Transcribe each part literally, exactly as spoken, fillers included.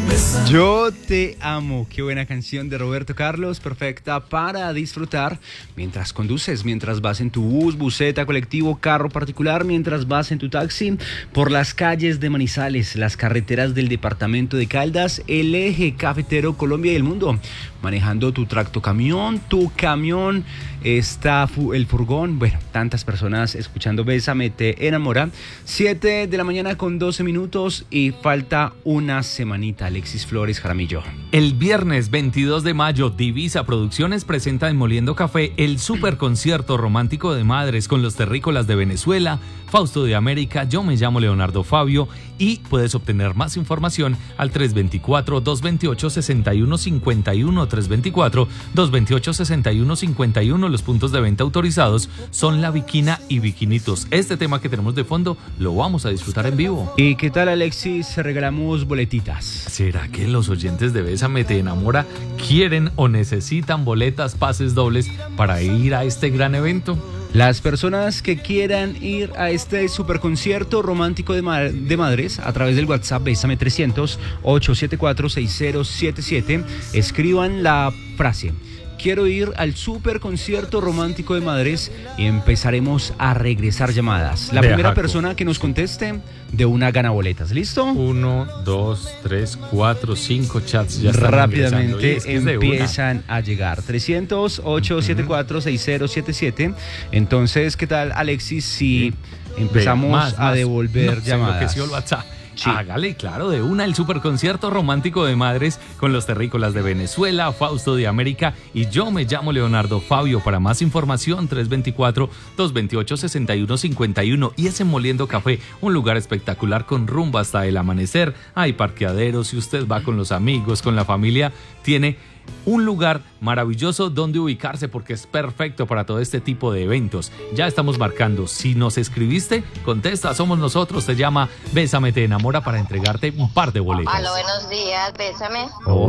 Yo te amo, qué buena canción de Roberto Carlos, perfecta para disfrutar mientras conduces, mientras vas en tu bus, buseta, colectivo, carro particular, mientras vas en tu taxi, por las calles de Manizales, las carreteras del departamento de Caldas, el eje cafetero Colombia y el mundo, manejando tu tractocamión, tu camión, está fu- el furgón, bueno, tantas personas escuchando Bésame te enamora. siete de la mañana con doce minutos y falta una semanita. Alexis Flores Jaramillo. El viernes veintidós de mayo, Divisa Producciones presenta en Moliendo Café el super concierto romántico de madres con los terrícolas de Venezuela, Fausto de América, yo me llamo Leonardo Fabio, y puedes obtener más información al tres dos cuatro, dos dos ocho, seis uno cinco uno, tres dos cuatro, dos dos ocho, seis uno cinco uno. Los puntos de venta autorizados son La Viquina y Viquinitos. Este tema que tenemos de fondo lo vamos a disfrutar en vivo. ¿Y qué tal, Alexis? Regalamos boletitas. ¿Será que los oyentes de Bésame te enamora quieren o necesitan boletas, pases dobles para ir a este gran evento? Las personas que quieran ir a este superconcierto romántico de, ma- de madres a través del WhatsApp Bésame trescientos, ocho siete cuatro, seis cero siete siete, escriban la frase: quiero ir al superconcierto romántico de madres, y empezaremos a regresar llamadas. La De primera Jaco. persona que nos conteste de una gana boletas. ¿Listo? Uno, dos, tres, cuatro, cinco chats ya están Rápidamente ingresando. Y es que es de una. empiezan a llegar. trescientos, ocho siete cuatro, seis cero siete siete. Entonces, ¿qué tal, Alexis, si empezamos Ve, más, a más. devolver No, se llamadas? enloqueció el WhatsApp. Sí. Hágale, claro, de una, el superconcierto romántico de madres con los terrícolas de Venezuela, Fausto de América y yo me llamo Leonardo Fabio. Para más información, tres dos cuatro, dos dos ocho, seis uno cinco uno. Y es en Moliendo Café, un lugar espectacular con rumba hasta el amanecer. Hay parqueaderos, si usted va con los amigos, con la familia, tiene un lugar maravilloso donde ubicarse porque es perfecto para todo este tipo de eventos. Ya estamos marcando. Si nos escribiste, contesta, somos nosotros. Se llama Bésame te enamora para entregarte un par de boletas. Aló, buenos días, Bésame.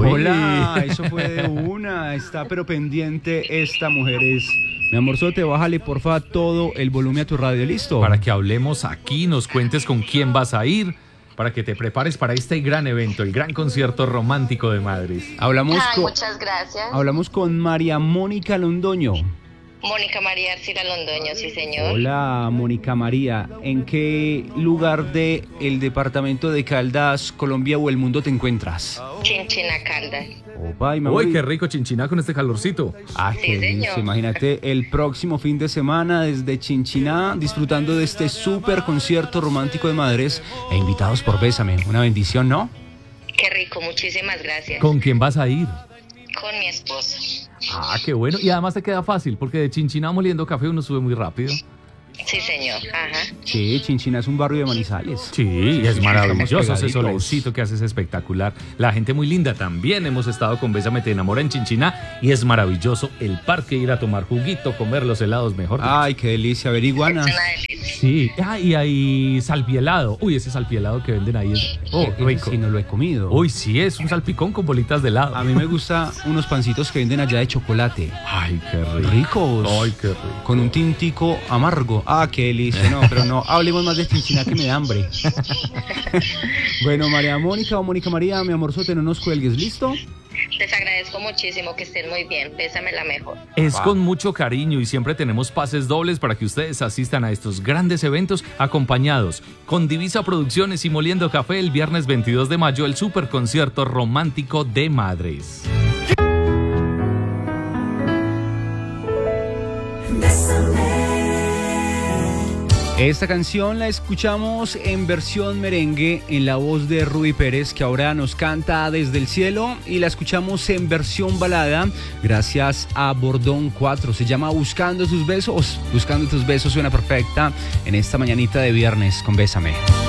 Hola, eso fue de una. Está pero pendiente esta mujer es... Mi amorzote, bájale porfa todo el volumen a tu radio, ¿listo? Para que hablemos aquí, nos cuentes con quién vas a ir, para que te prepares para este gran evento, el gran concierto romántico de madres. Hablamos, Ay, con, muchas gracias. hablamos con María Mónica Londoño. Mónica María Arcila Londoño, sí, señor. Hola, Mónica María. ¿En qué lugar de el departamento de Caldas, Colombia o el mundo te encuentras? Chinchina Caldas. Opa, y me Uy, voy. qué rico Chinchiná con este calorcito. Ah, Sí, qué delicia. señor. Imagínate el próximo fin de semana desde Chinchiná disfrutando de este súper concierto romántico de madres e invitados por Bésame. Una bendición, ¿no? Qué rico, muchísimas gracias. ¿Con quién vas a ir? Con mi esposo. Ah, qué bueno. Y además te queda fácil, porque de Chinchiná a Moliendo Café uno sube muy rápido. Sí, señor. Ajá. Sí, Chinchiná es un barrio de Manizales. Sí, y es maravilloso ese pegaditos. solecito que haces espectacular. La gente muy linda también. Hemos estado con Bésame te enamora en Chinchiná y es maravilloso el parque, ir a tomar juguito, comer los helados mejor. dicho. Ay, qué delicia. A ver, iguana. Es una delicia. Sí, ah, y hay salpielado. Uy, ese salpielado que venden ahí es oh, Ese rico. sí, no lo he comido. Uy, sí, es un salpicón con bolitas de helado. A mí me gusta unos pancitos que venden allá de chocolate. Ay, qué rico. Ricos. Ay, qué rico. Con un tintico amargo. Ah, qué delicia. No, pero no hablemos más de Chinchiná que me da hambre. Bueno, María Mónica o Mónica María, mi amorzote, no nos cuelgues, ¿listo? Les agradezco muchísimo, que estén muy bien. Bésame la mejor. Es Wow. con mucho cariño y siempre tenemos pases dobles para que ustedes asistan a estos grandes eventos acompañados con Divisa Producciones y Moliendo Café el viernes veintidós de mayo, el super concierto romántico de madres. Esta canción la escuchamos en versión merengue en la voz de Ruby Pérez, que ahora nos canta Desde el Cielo, y la escuchamos en versión balada gracias a Bordón cuatro. Se llama Buscando tus besos. Buscando tus besos suena perfecta en esta mañanita de viernes con Bésame.